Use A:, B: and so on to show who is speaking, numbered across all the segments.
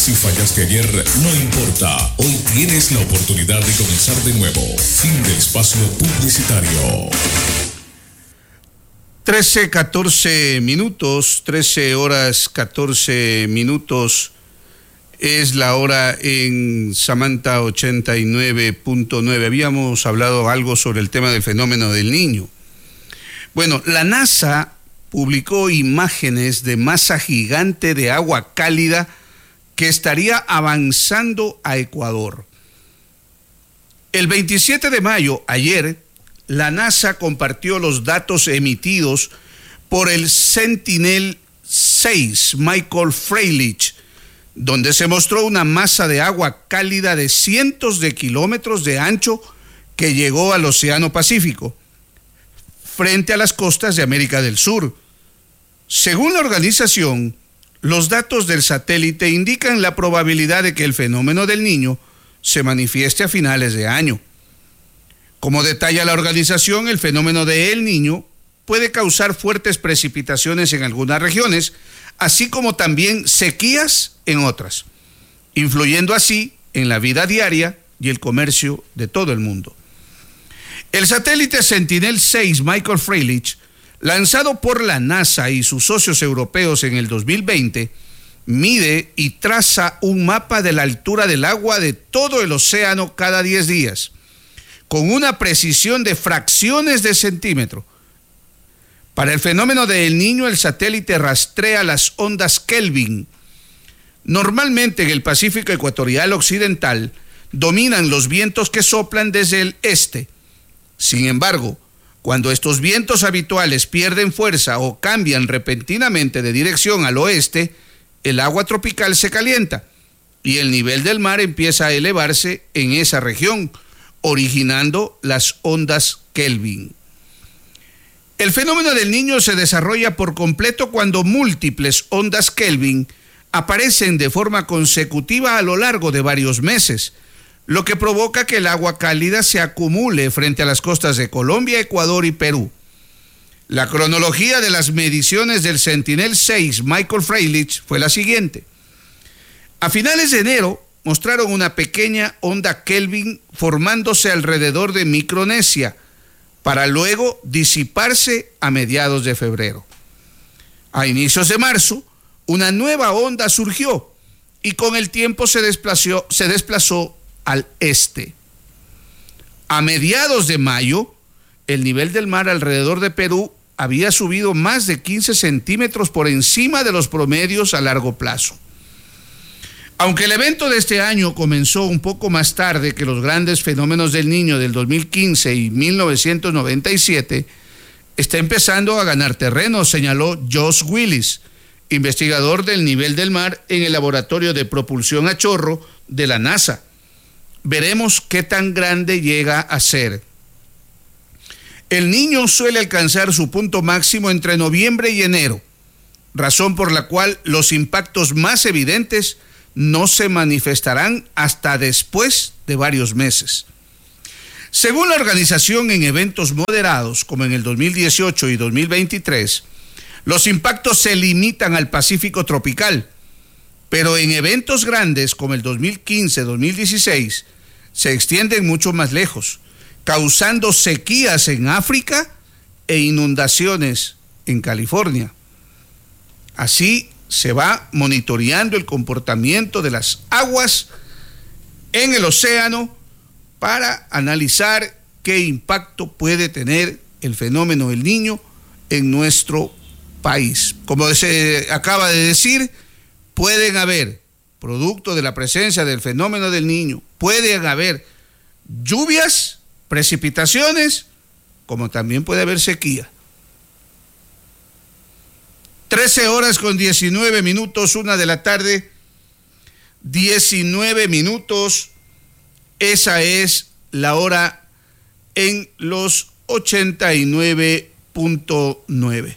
A: Si fallaste ayer, no importa. Hoy tienes la oportunidad de comenzar de nuevo. Fin del espacio publicitario.
B: 13 horas 14 minutos es la hora en Samantha 89.9. Habíamos hablado algo sobre el tema del fenómeno del Niño. Bueno, la NASA publicó imágenes de masa gigante de agua cálida que estaría avanzando a Ecuador. El 27 de mayo, ayer, la NASA compartió los datos emitidos por el Sentinel-6 Michael Freilich, donde se mostró una masa de agua cálida de cientos de kilómetros de ancho que llegó al Océano Pacífico, frente a las costas de América del Sur. Según la organización, los datos del satélite indican la probabilidad de que el fenómeno del Niño se manifieste a finales de año. Como detalla la organización, el fenómeno de El Niño puede causar fuertes precipitaciones en algunas regiones, así como también sequías en otras, influyendo así en la vida diaria y el comercio de todo el mundo. El satélite Sentinel-6 Michael Freilich, lanzado por la NASA y sus socios europeos en el 2020, mide y traza un mapa de la altura del agua de todo el océano cada 10 días, con una precisión de fracciones de centímetro. Para el fenómeno de El Niño, el satélite rastrea las ondas Kelvin. Normalmente en el Pacífico ecuatorial occidental dominan los vientos que soplan desde el este. Sin embargo, cuando estos vientos habituales pierden fuerza o cambian repentinamente de dirección al oeste, el agua tropical se calienta y el nivel del mar empieza a elevarse en esa región, originando las ondas Kelvin. El fenómeno del Niño se desarrolla por completo cuando múltiples ondas Kelvin aparecen de forma consecutiva a lo largo de varios meses, lo que provoca que el agua cálida se acumule frente a las costas de Colombia, Ecuador y Perú. La cronología de las mediciones del Sentinel-6 Michael Freilich fue la siguiente. A finales de enero mostraron una pequeña onda Kelvin formándose alrededor de Micronesia, para luego disiparse a mediados de febrero. A inicios de marzo, una nueva onda surgió y con el tiempo se desplazó al este. A mediados de mayo, el nivel del mar alrededor de Perú había subido más de 15 centímetros por encima de los promedios a largo plazo. Aunque el evento de este año comenzó un poco más tarde que los grandes fenómenos del Niño del 2015 y 1997, está empezando a ganar terreno, señaló Josh Willis, investigador del nivel del mar en el Laboratorio de Propulsión a Chorro de la NASA. Veremos qué tan grande llega a ser. El Niño suele alcanzar su punto máximo entre noviembre y enero, razón por la cual los impactos más evidentes no se manifestarán hasta después de varios meses. Según la organización, en eventos moderados, como en el 2018 y 2023, los impactos se limitan al Pacífico tropical, pero en eventos grandes, como el 2015-2016, se extienden mucho más lejos, causando sequías en África e inundaciones en California. Así se va monitoreando el comportamiento de las aguas en el océano para analizar qué impacto puede tener el fenómeno del Niño en nuestro país. Como se acaba de decir, pueden haber, producto de la presencia del fenómeno del Niño, pueden haber lluvias, precipitaciones, como también puede haber sequía. 13 horas con 19 minutos, 1 de la tarde, 19 minutos. Esa es la hora en los 89.9.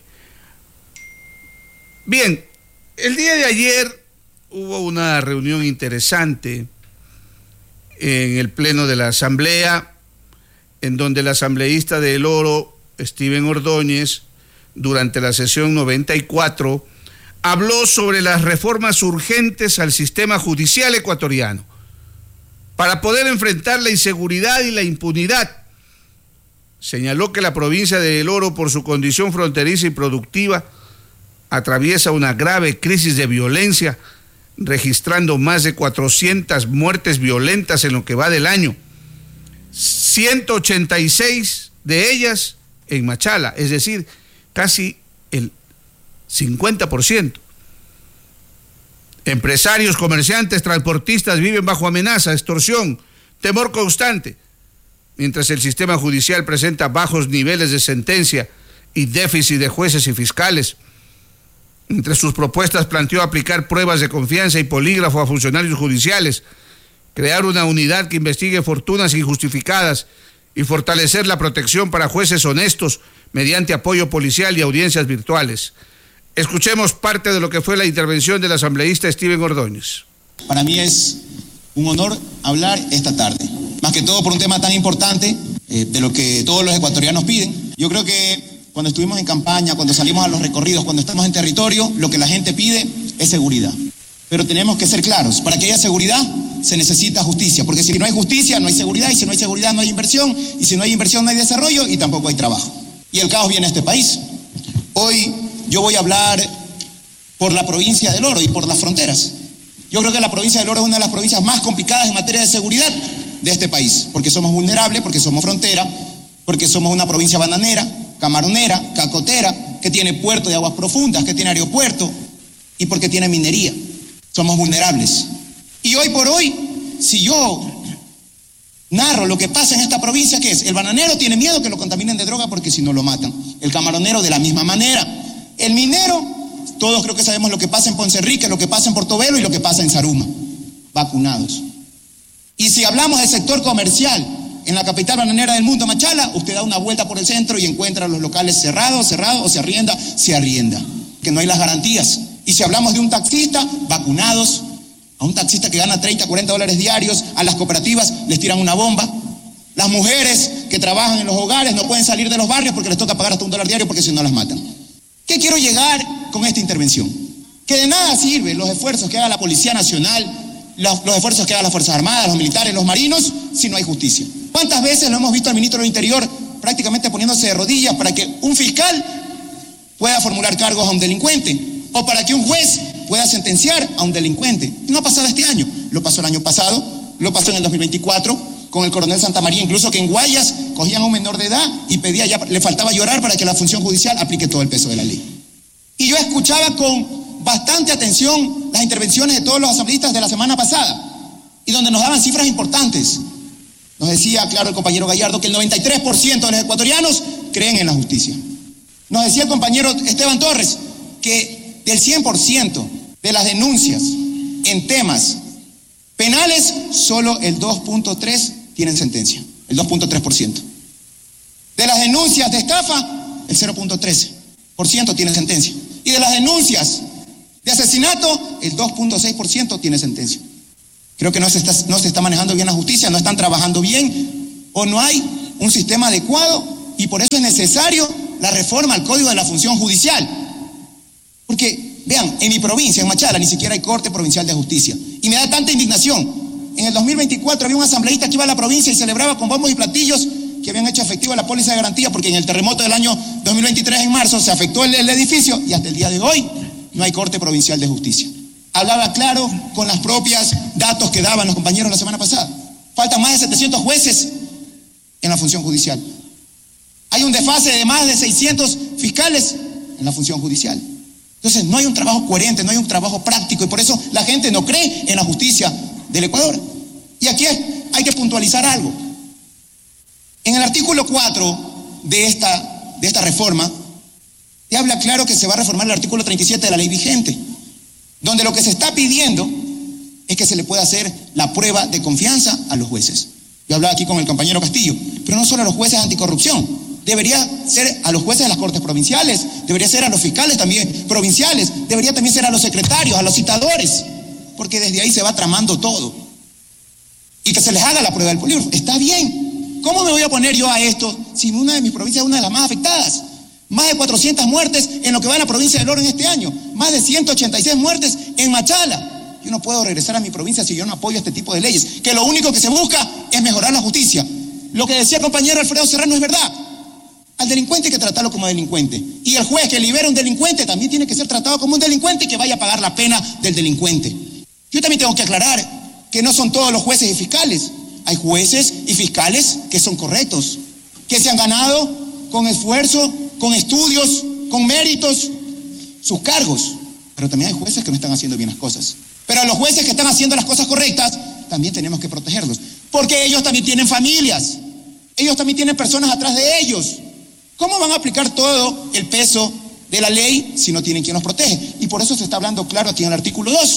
B: Bien, el día de ayer hubo una reunión interesante en el Pleno de la Asamblea, en donde el asambleísta de El Oro, Steven Ordóñez, durante la sesión 94, habló sobre las reformas urgentes al sistema judicial ecuatoriano para poder enfrentar la inseguridad y la impunidad. Señaló que la provincia de El Oro, por su condición fronteriza y productiva, atraviesa una grave crisis de violencia, registrando más de 400 muertes violentas en lo que va del año, 186 de ellas en Machala, es decir, casi el 50%. Empresarios, comerciantes, transportistas viven bajo amenaza, extorsión, temor constante, mientras el sistema judicial presenta bajos niveles de sentencia y déficit de jueces y fiscales. Entre sus propuestas planteó aplicar pruebas de confianza y polígrafo a funcionarios judiciales, crear una unidad que investigue fortunas injustificadas y fortalecer la protección para jueces honestos mediante apoyo policial y audiencias virtuales. Escuchemos parte de lo que fue la intervención del asambleísta Steven Ordóñez.
C: Para mí es un honor hablar esta tarde, más que todo por un tema tan importante de lo que todos los ecuatorianos piden. Yo creo que cuando estuvimos en campaña, cuando salimos a los recorridos, cuando estamos en territorio, lo que la gente pide es seguridad. Pero tenemos que ser claros, para que haya seguridad se necesita justicia, porque si no hay justicia no hay seguridad, y si no hay seguridad no hay inversión, y si no hay inversión no hay desarrollo y tampoco hay trabajo. Y el caos viene a este país. Hoy yo voy a hablar por la provincia del Oro y por las fronteras. Yo creo que la provincia del Oro es una de las provincias más complicadas en materia de seguridad de este país, porque somos vulnerables, porque somos frontera, porque somos una provincia bananera, camaronera, cacotera, que tiene puerto de aguas profundas, que tiene aeropuerto y porque tiene minería. Somos vulnerables. Y hoy por hoy, si yo narro lo que pasa en esta provincia, ¿qué es? El bananero tiene miedo que lo contaminen de droga porque si no lo matan. El camaronero de la misma manera. El minero, todos creo que sabemos lo que pasa en Ponce Enrique, lo que pasa en Portobelo y lo que pasa en Zaruma. Vacunados. Y si hablamos del sector comercial, en la capital bananera del mundo, Machala, usted da una vuelta por el centro y encuentra los locales cerrados, o se arrienda, que no hay las garantías. Y si hablamos de un taxista, vacunados, a un taxista que gana 30, 40 dólares diarios, a las cooperativas les tiran una bomba. Las mujeres que trabajan en los hogares no pueden salir de los barrios porque les toca pagar hasta $1 diario porque si no las matan. ¿Qué quiero llegar con esta intervención? Que de nada sirven los esfuerzos que haga la Policía Nacional, los esfuerzos que hagan las Fuerzas Armadas, los militares, los marinos, si no hay justicia. ¿Cuántas veces lo hemos visto al ministro del Interior prácticamente poniéndose de rodillas para que un fiscal pueda formular cargos a un delincuente o para que un juez pueda sentenciar a un delincuente? Y no ha pasado este año, lo pasó el año pasado, lo pasó en el 2024 con el coronel Santamaría, incluso que en Guayas cogían a un menor de edad y pedía, ya le faltaba llorar para que la función judicial aplique todo el peso de la ley. Y yo escuchaba con bastante atención las intervenciones de todos los asambleístas de la semana pasada y donde nos daban cifras importantes. Nos decía, claro, el compañero Gallardo, que el 93% de los ecuatorianos creen en la justicia. Nos decía el compañero Esteban Torres que del 100% de las denuncias en temas penales, solo el 2.3% tienen sentencia, el 2.3%. De las denuncias de estafa, el 0.13% tiene sentencia. Y de las denuncias de asesinato, el 2.6% tiene sentencia. Creo que no se está manejando bien la justicia, no están trabajando bien o no hay un sistema adecuado y por eso es necesario la reforma al Código de la Función Judicial. Porque, vean, en mi provincia, en Machala, ni siquiera hay Corte Provincial de Justicia. Y me da tanta indignación. En el 2024 había un asambleísta que iba a la provincia y celebraba con bombos y platillos que habían hecho efectiva la póliza de garantía porque en el terremoto del año 2023 en marzo se afectó el edificio y hasta el día de hoy no hay Corte Provincial de Justicia. Hablaba claro con las propias datos que daban los compañeros la semana pasada. Faltan más de 700 jueces en la función judicial. Hay un desfase de más de 600 fiscales en la función judicial. Entonces no hay un trabajo coherente, no hay un trabajo práctico y por eso la gente no cree en la justicia del Ecuador. Y aquí hay que puntualizar algo. En el artículo 4 de esta reforma, te habla claro que se va a reformar el artículo 37 de la ley vigente, donde lo que se está pidiendo es que se le pueda hacer la prueba de confianza a los jueces. Yo hablaba aquí con el compañero Castillo, pero no solo a los jueces anticorrupción, debería ser a los jueces de las cortes provinciales, debería ser a los fiscales también provinciales, debería también ser a los secretarios, a los citadores, porque desde ahí se va tramando todo. Y que se les haga la prueba del polígrafo, está bien. ¿Cómo me voy a oponer yo a esto si una de mis provincias es una de las más afectadas? Más de 400 muertes en lo que va en la provincia del Oro en este año. Más de 186 muertes en Machala. Yo no puedo regresar a mi provincia si yo no apoyo este tipo de leyes, que lo único que se busca es mejorar la justicia. Lo que decía el compañero Alfredo Serrano es verdad. Al delincuente hay que tratarlo como delincuente. Y el juez que libera a un delincuente también tiene que ser tratado como un delincuente y que vaya a pagar la pena del delincuente. Yo también tengo que aclarar que no son todos los jueces y fiscales. Hay jueces y fiscales que son correctos, que se han ganado con esfuerzo, con estudios, con méritos, sus cargos. Pero también hay jueces que no están haciendo bien las cosas. Pero a los jueces que están haciendo las cosas correctas, también tenemos que protegerlos. Porque ellos también tienen familias. Ellos también tienen personas atrás de ellos. ¿Cómo van a aplicar todo el peso de la ley si no tienen quien los protege? Y por eso se está hablando claro aquí en el artículo 2,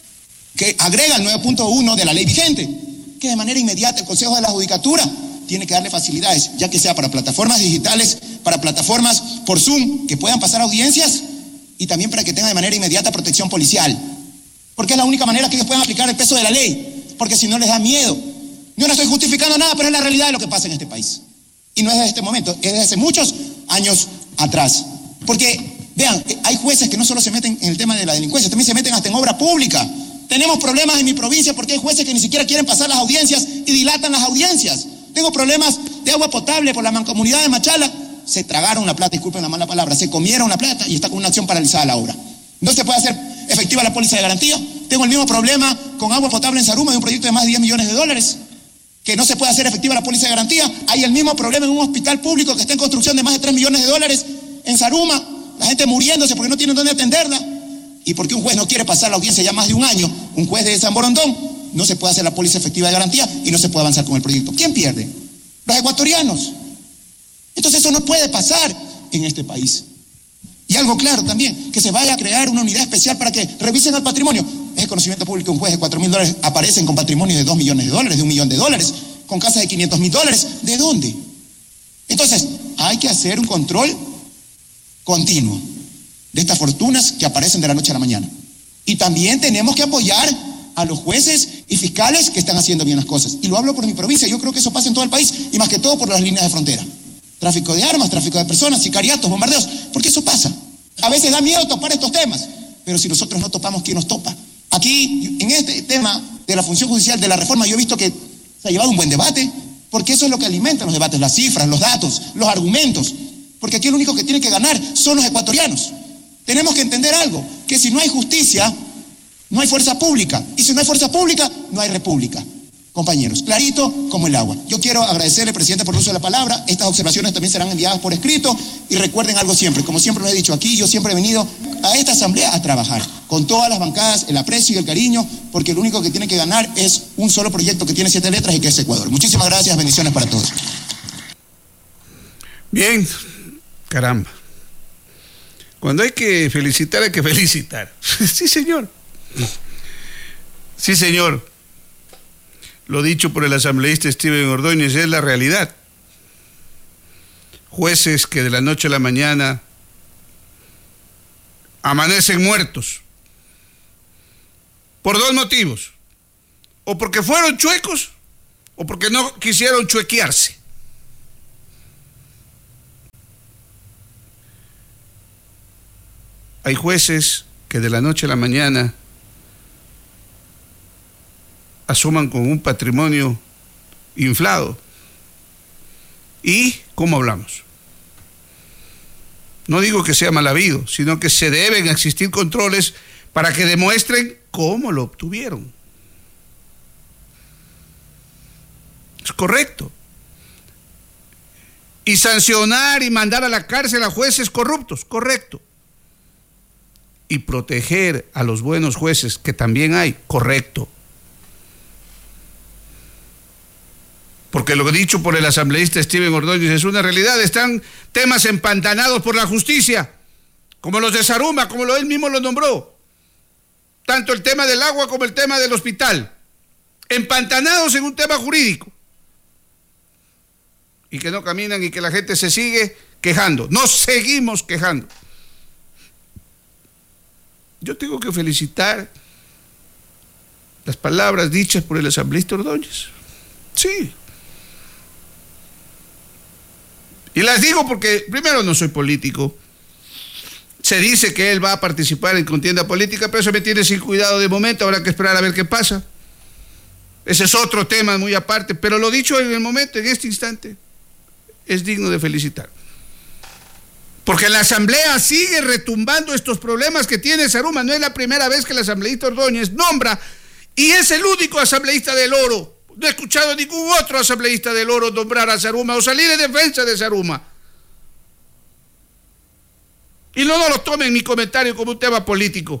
C: que agrega el 9.1 de la ley vigente, que de manera inmediata el Consejo de la Judicatura tiene que darle facilidades, ya que sea para plataformas digitales, para plataformas por Zoom, que puedan pasar audiencias, y también para que tengan de manera inmediata protección policial. Porque es la única manera que ellos puedan aplicar el peso de la ley, porque si no les da miedo. Yo no estoy justificando nada, pero es la realidad de lo que pasa en este país. Y no es desde este momento, es desde hace muchos años atrás. Porque, vean, hay jueces que no solo se meten en el tema de la delincuencia, también se meten hasta en obra pública. Tenemos problemas en mi provincia porque hay jueces que ni siquiera quieren pasar las audiencias y dilatan las audiencias. Tengo problemas de agua potable por la mancomunidad de Machala. Se tragaron la plata, disculpen la mala palabra, se comieron la plata y está con una acción paralizada la obra. No se puede hacer efectiva la póliza de garantía. Tengo el mismo problema con agua potable en Zaruma de un proyecto de más de 10 millones de dólares. Que no se puede hacer efectiva la póliza de garantía. Hay el mismo problema en un hospital público que está en construcción de más de 3 millones de dólares en Zaruma. La gente muriéndose porque no tienen dónde atenderla. Y porque un juez no quiere pasar la audiencia ya más de un año, un juez de San Borondón, no se puede hacer la póliza efectiva de garantía y no se puede avanzar con el proyecto. ¿Quién pierde? Los ecuatorianos. Entonces eso no puede pasar en este país. Y algo claro también, que se vaya a crear una unidad especial para que revisen el patrimonio. Es de conocimiento público, un juez de 4.000 dólares aparecen con patrimonio de 2 millones de dólares, de 1 millón de dólares, con casas de 500.000 dólares. ¿De dónde? Entonces, hay que hacer un control continuo de estas fortunas que aparecen de la noche a la mañana. Y también tenemos que apoyar a los jueces y fiscales que están haciendo bien las cosas. Y lo hablo por mi provincia, yo creo que eso pasa en todo el país, y más que todo por las líneas de frontera. Tráfico de armas, tráfico de personas, sicariatos, bombardeos, porque eso pasa. A veces da miedo topar estos temas, pero si nosotros no topamos, ¿quién nos topa? Aquí, en este tema de la función judicial, de la reforma, yo he visto que se ha llevado un buen debate, porque eso es lo que alimenta los debates, las cifras, los datos, los argumentos, porque aquí el único que tiene que ganar son los ecuatorianos. Tenemos que entender algo, que si no hay justicia, no hay fuerza pública, y si no hay fuerza pública, no hay república. Compañeros, clarito como el agua. Yo quiero agradecerle, presidente, por el uso de la palabra. Estas observaciones también serán enviadas por escrito, y recuerden algo siempre, como siempre lo he dicho aquí, yo siempre he venido a esta asamblea a trabajar, con todas las bancadas, el aprecio y el cariño, porque lo único que tiene que ganar es un solo proyecto que tiene 7 letras y que es Ecuador. Muchísimas gracias, bendiciones para todos.
B: Bien, caramba. Cuando hay que felicitar, hay que felicitar. Sí, señor. Sí, señor. Lo dicho por el asambleísta Steven Ordóñez es la realidad. Jueces que de la noche a la mañana amanecen muertos por 2 motivos: o porque fueron chuecos o porque no quisieron chuequearse. Hay jueces que de la noche a la mañana asuman con un patrimonio inflado. ¿Y cómo hablamos? No digo que sea mal habido, sino que se deben existir controles para que demuestren cómo lo obtuvieron. Es correcto. Y sancionar y mandar a la cárcel a jueces corruptos, correcto. Y proteger a los buenos jueces, que también hay, correcto. Porque lo dicho por el asambleísta Steven Ordóñez es una realidad. Están temas empantanados por la justicia, como los de Zaruma, como él mismo lo nombró. Tanto el tema del agua como el tema del hospital. Empantanados en un tema jurídico. Y que no caminan y que la gente se sigue quejando. Nos seguimos quejando. Yo tengo que felicitar las palabras dichas por el asambleísta Ordóñez. Sí. Y las digo porque, primero, no soy político. Se dice que él va a participar en contienda política, pero eso me tiene sin cuidado de momento. Habrá que esperar a ver qué pasa. Ese es otro tema muy aparte, pero lo dicho en el momento, en este instante, es digno de felicitar. Porque en la Asamblea sigue retumbando estos problemas que tiene Zaruma. No es la primera vez que el asambleísta Ordóñez nombra, y es el único asambleísta del Oro. No he escuchado a ningún otro asambleísta del Oro nombrar a Zaruma o salir en defensa de Zaruma. Y no lo tomen mi comentario como un tema político.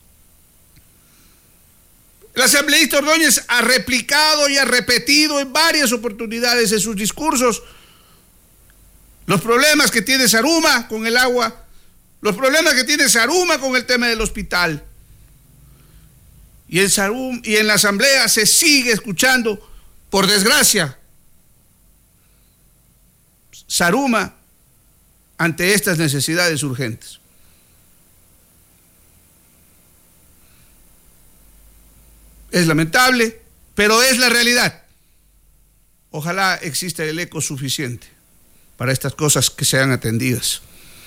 B: El asambleísta Ordóñez ha replicado y ha repetido en varias oportunidades en sus discursos los problemas que tiene Zaruma con el agua, los problemas que tiene Zaruma con el tema del hospital. Y en la asamblea se sigue escuchando, por desgracia, Zaruma ante estas necesidades urgentes. Es lamentable, pero es la realidad. Ojalá exista el eco suficiente para estas cosas que sean atendidas.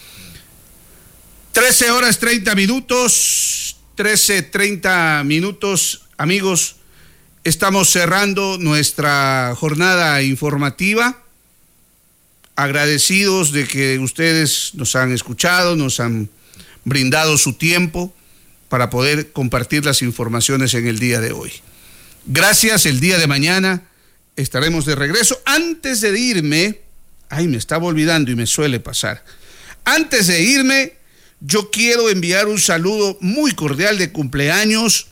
B: 13:30, amigos. Estamos cerrando nuestra jornada informativa. Agradecidos de que ustedes nos han escuchado, nos han brindado su tiempo para poder compartir las informaciones en el día de hoy. Gracias, el día de mañana estaremos de regreso. Antes de irme, me estaba olvidando y me suele pasar. Antes de irme, yo quiero enviar un saludo muy cordial de cumpleaños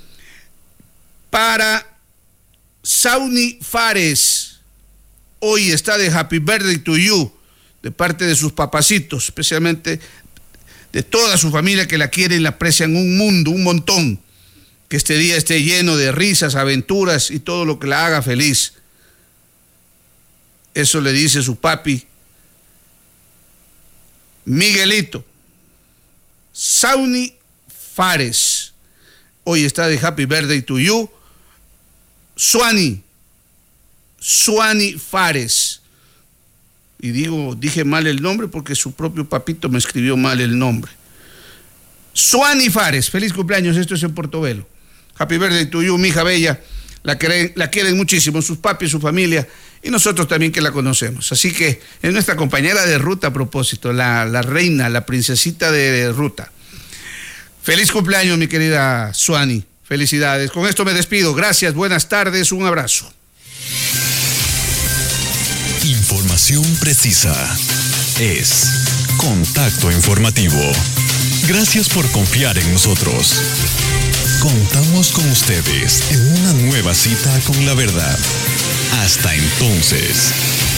B: para Sauni Fares. Hoy está de Happy Birthday to You, de parte de sus papacitos, especialmente de toda su familia que la quieren y la aprecian un montón. Que este día esté lleno de risas, aventuras y todo lo que la haga feliz. Eso le dice su papi, Miguelito. Sauni Fares. Hoy está de Happy Birthday to You. Suani Fares. Y dije mal el nombre porque su propio papito me escribió mal el nombre. Suani Fares, feliz cumpleaños, esto es en Portobelo. Happy Birthday to You, mi hija bella. La quieren muchísimo, sus papis, su familia, y nosotros también que la conocemos. Así que es nuestra compañera de ruta a propósito, la reina, la princesita de ruta. Feliz cumpleaños, mi querida Suani. Felicidades. Con esto me despido. Gracias, buenas tardes, un abrazo.
A: Información precisa. Es Contacto Informativo. Gracias por confiar en nosotros. Contamos con ustedes en una nueva cita con la verdad. Hasta entonces.